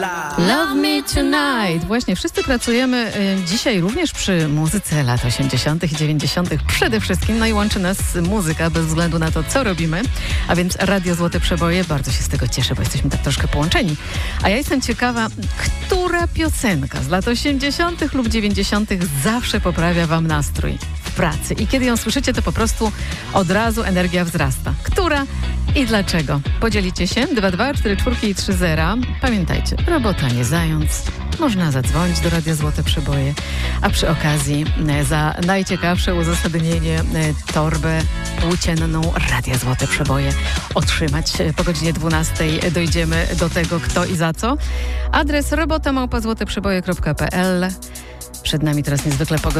Love Me Tonight. Właśnie wszyscy pracujemy dzisiaj również przy muzyce lat 80. i 90. przede wszystkim. No i łączy nas muzyka bez względu na to, co robimy. A więc Radio Złote Przeboje. Bardzo się z tego cieszę, bo jesteśmy tak troszkę połączeni. A ja jestem ciekawa, która piosenka z lat 80. lub 90. zawsze poprawia wam nastrój w pracy. I kiedy ją słyszycie, to po prostu od razu energia wzrasta. Która i dlaczego? Podzielicie się 2244 i 30. Pamiętajcie, robota nie zając. Można zadzwonić do Radia Złote Przeboje, a przy okazji za najciekawsze uzasadnienie torbę płócienną Radia Złote Przeboje otrzymać. Po godzinie 12 dojdziemy do tego, kto i za co. Adres robota@złoteprzeboje.pl. Przed nami teraz niezwykle pogodna